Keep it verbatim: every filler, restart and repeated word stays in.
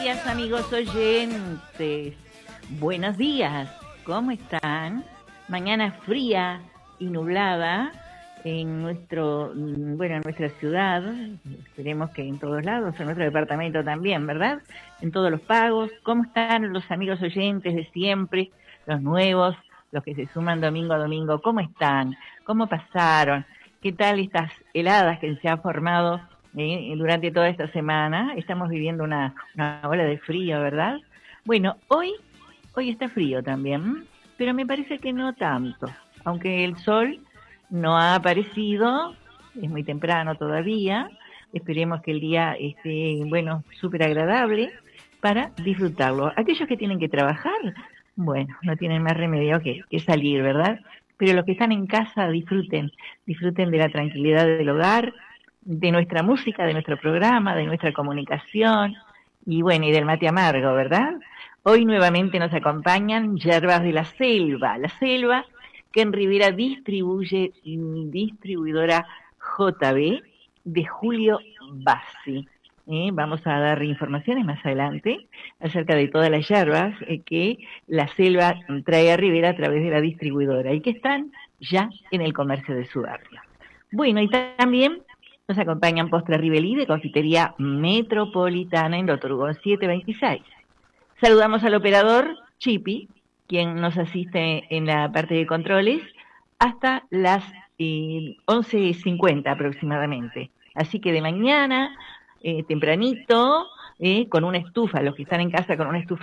Días, amigos oyentes. Buenos días, ¿cómo están? Mañana fría y nublada en nuestro, bueno, en nuestra ciudad, esperemos que en todos lados, en nuestro departamento también, ¿verdad? En todos los pagos. ¿Cómo están los amigos oyentes de siempre, los nuevos, los que se suman domingo a domingo? ¿Cómo están? ¿Cómo pasaron? ¿Qué tal estas heladas que se han formado Eh, durante toda esta semana? Estamos viviendo una, una ola de frío, ¿verdad? Bueno, hoy, hoy está frío también, pero me parece que no tanto, aunque el sol no ha aparecido, es muy temprano todavía, esperemos que el día esté, bueno, súper agradable para disfrutarlo. Aquellos que tienen que trabajar, bueno, no tienen más remedio que, que salir, ¿verdad? Pero los que están en casa, disfruten, disfruten de la tranquilidad del hogar, de nuestra música, de nuestro programa, de nuestra comunicación y bueno, y del mate amargo, ¿verdad? Hoy nuevamente nos acompañan Yerbas de la Selva, la Selva que en Rivera distribuye distribuidora J B de Julio Bassi. ¿Eh? Vamos a dar informaciones más adelante acerca de todas las yerbas eh, que la Selva trae a Rivera a través de la distribuidora y que están ya en el comercio de su barrio. Bueno, y también nos acompañan Postre Rivelí de Confitería Metropolitana en Doctor Hugo setecientos veintiséis. Saludamos al operador Chipi, quien nos asiste en la parte de controles hasta las eh, once cincuenta aproximadamente. Así que de mañana, eh, tempranito, eh, con una estufa, los que están en casa con una estufa